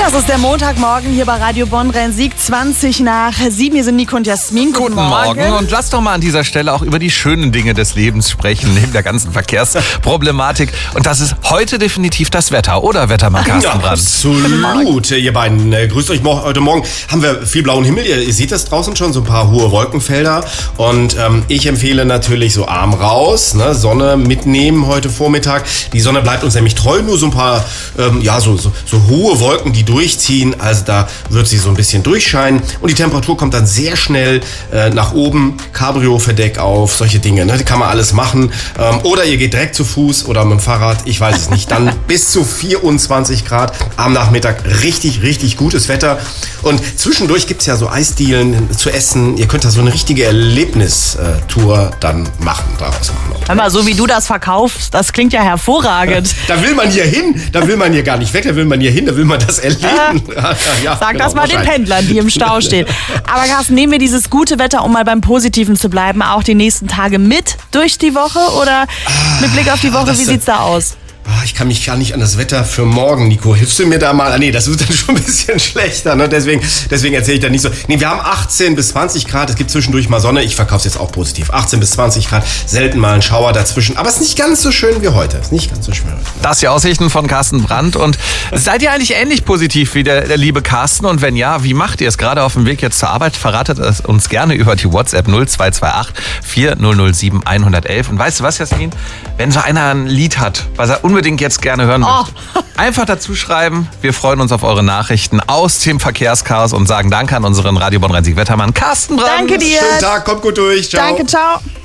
Das ist der Montagmorgen hier bei Radio Bonn, Rhein-Sieg, 7:20. Hier sind Nico und Jasmin. Guten Morgen. Und lass doch mal an dieser Stelle auch über die schönen Dinge des Lebens sprechen, neben der ganzen Verkehrsproblematik. Und das ist heute definitiv das Wetter, oder Wettermann Carsten Brandt? Absolut, ihr beiden. Grüßt euch. Heute Morgen haben wir viel blauen Himmel. Ihr seht das draußen schon, so ein paar hohe Wolkenfelder. Und ich empfehle natürlich so Arm raus, ne, Sonne mitnehmen heute Vormittag. Die Sonne bleibt uns nämlich treu, nur so ein paar so hohe Wolken, die durchziehen. Also da wird sie so ein bisschen durchscheinen. Und die Temperatur kommt dann sehr schnell nach oben. Cabrio-Verdeck auf, solche Dinge. Ne? Die kann man alles machen. Oder ihr geht direkt zu Fuß oder mit dem Fahrrad. Ich weiß es nicht. Dann bis zu 24 Grad am Nachmittag. Richtig, richtig gutes Wetter. Und zwischendurch gibt es ja so Eisdielen zu essen. Ihr könnt da so eine richtige Erlebnistour dann daraus machen. Hör mal, so wie du das verkaufst, das klingt ja hervorragend. Da will man hier hin. Da will man hier gar nicht weg. Da will man hier hin. Da will man das erleben. Sag das mal den Pendlern, die im Stau stehen. Aber Carsten, nehmen wir dieses gute Wetter, um mal beim Positiven zu bleiben, auch die nächsten Tage mit durch die Woche? Oder mit Blick auf die Woche, wie sieht's da aus? Ich kann mich gar nicht an das Wetter für morgen, Nico. Hilfst du mir da mal? Nee, das wird dann schon ein bisschen schlechter. Ne? Deswegen erzähle ich da nicht so. Nee, wir haben 18 bis 20 Grad. Es gibt zwischendurch mal Sonne. Ich verkaufe es jetzt auch positiv. 18 bis 20 Grad. Selten mal ein Schauer dazwischen. Aber es ist nicht ganz so schön wie heute. Das die Aussichten von Carsten Brandt. Und seid ihr eigentlich ähnlich positiv wie der liebe Carsten? Und wenn ja, wie macht ihr es gerade auf dem Weg jetzt zur Arbeit? Verratet es uns gerne über die WhatsApp 0228 4007 111. Und weißt du was, Jasmin? Wenn so einer ein Lied hat, was er unbedingt jetzt gerne hören möchte, einfach dazu schreiben. Wir freuen uns auf eure Nachrichten aus dem Verkehrschaos und sagen Danke an unseren Radio Bonn Rhein-Sieg Wettermann Carsten Brandt. Danke dir. Schönen Tag, kommt gut durch. Ciao. Danke, ciao.